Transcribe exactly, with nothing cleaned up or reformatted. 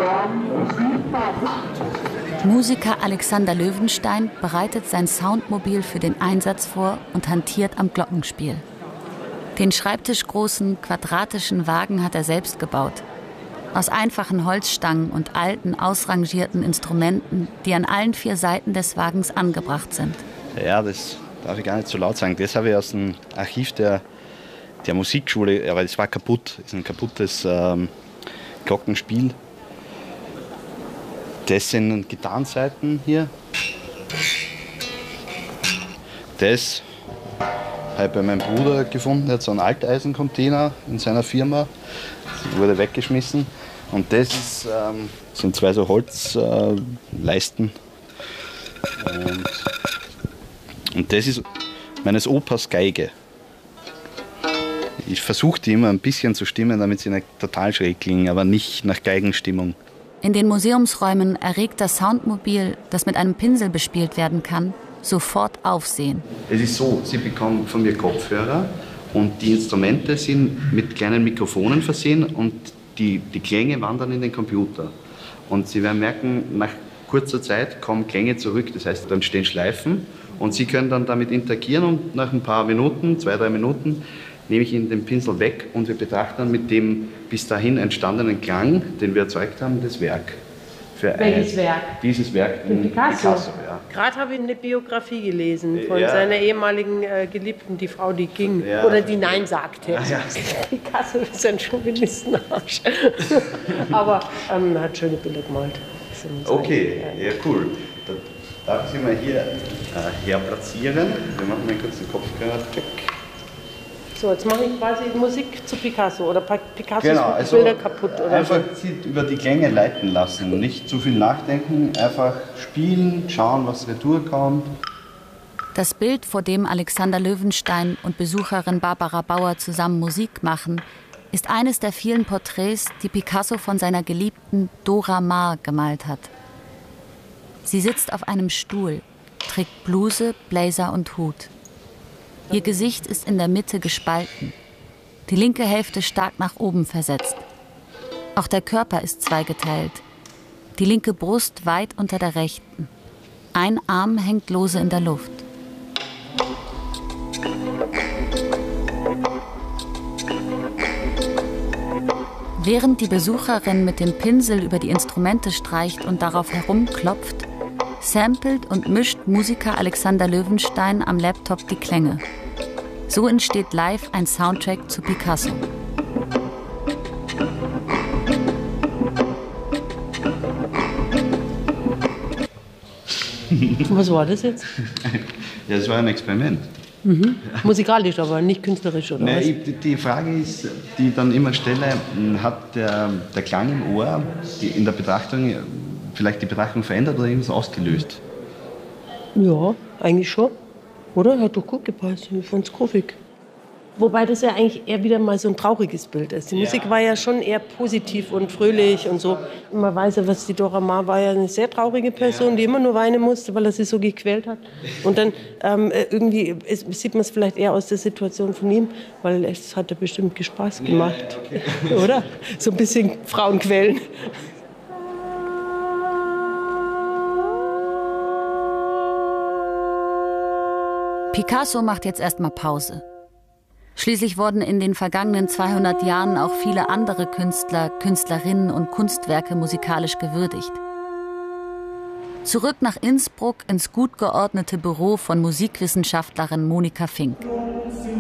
Musiker Alexander Löwenstein bereitet sein Soundmobil für den Einsatz vor und hantiert am Glockenspiel. Den schreibtischgroßen, quadratischen Wagen hat er selbst gebaut. Aus einfachen Holzstangen und alten, ausrangierten Instrumenten, die an allen vier Seiten des Wagens angebracht sind. Ja, das darf ich gar nicht so laut sagen. Das habe ich aus dem Archiv der, der Musikschule, aber das war kaputt. Das ist ein kaputtes ähm, Glockenspiel. Das sind Gitarrenseiten hier. Das habe ich bei meinem Bruder gefunden. Er hat so einen Alteisencontainer in seiner Firma. Das wurde weggeschmissen. Und das ist, ähm, sind zwei so Holzleisten. Äh, und, und das ist meines Opas Geige. Ich versuche die immer ein bisschen zu stimmen, damit sie nicht total schräg klingen, aber nicht nach Geigenstimmung. In den Museumsräumen erregt das Soundmobil, das mit einem Pinsel bespielt werden kann, sofort Aufsehen. Es ist so, Sie bekommen von mir Kopfhörer und die Instrumente sind mit kleinen Mikrofonen versehen und die, die Klänge wandern in den Computer. Und Sie werden merken, nach kurzer Zeit kommen Klänge zurück, das heißt, dann stehen Schleifen und Sie können dann damit interagieren und nach ein paar Minuten, zwei, drei Minuten, nehme ich Ihnen den Pinsel weg und wir betrachten dann mit dem bis dahin entstandenen Klang, den wir erzeugt haben, das Werk. Für Welches ein, Werk? Dieses Werk in Picasso. Picasso ja. Gerade habe ich eine Biografie gelesen von ja. seiner ehemaligen äh, Geliebten, die Frau, die ging ja. oder die Nein sagte. Ah, ja. Picasso ist ein Chauvinistenarsch. Aber ähm, er hat schöne Bilder gemalt. Okay, ja, cool. Da darf ich Sie mal hier äh, her platzieren. Wir machen mal kurz den Kopfhörer-Check. So, jetzt mache ich quasi Musik zu Picasso oder Picassos genau, also Bilder kaputt. Oder einfach so. Sie über die Klänge leiten lassen, nicht zu viel nachdenken, einfach spielen, schauen, was retour kommt. Das Bild, vor dem Alexander Löwenstein und Besucherin Barbara Bauer zusammen Musik machen, ist eines der vielen Porträts, die Picasso von seiner Geliebten Dora Maar gemalt hat. Sie sitzt auf einem Stuhl, trägt Bluse, Blazer und Hut. Ihr Gesicht ist in der Mitte gespalten, die linke Hälfte stark nach oben versetzt. Auch der Körper ist zweigeteilt, die linke Brust weit unter der rechten. Ein Arm hängt lose in der Luft. Während die Besucherin mit dem Pinsel über die Instrumente streicht und darauf herumklopft, samplet und mischt Musiker Alexander Löwenstein am Laptop die Klänge. So entsteht live ein Soundtrack zu Picasso. Was war das jetzt? Ja, das war ein Experiment. Mhm. Musikalisch, aber nicht künstlerisch, oder nee, was? Ich, die Frage ist, die ich dann immer stelle, hat der, der Klang im Ohr die, in der Betrachtung vielleicht die Betrachtung verändert oder irgendwas ausgelöst? Ja, eigentlich schon. Oder? Hat doch gut gepasst. Ich fand's gruffig. Wobei das ja eigentlich eher wieder mal so ein trauriges Bild ist. Die ja. Musik war ja schon eher positiv und fröhlich und so. Man weiß ja, was die Dora Maar war ja eine sehr traurige Person, ja. die immer nur weinen musste, weil er sie so gequält hat. Und dann ähm, irgendwie ist, sieht man es vielleicht eher aus der Situation von ihm, weil es hat ja bestimmt Spaß gemacht. Ja, okay. Oder? So ein bisschen Frauen quälen. Picasso macht jetzt erstmal Pause. Schließlich wurden in den vergangenen zweihundert Jahren auch viele andere Künstler, Künstlerinnen und Kunstwerke musikalisch gewürdigt. Zurück nach Innsbruck ins gut geordnete Büro von Musikwissenschaftlerin Monika Fink.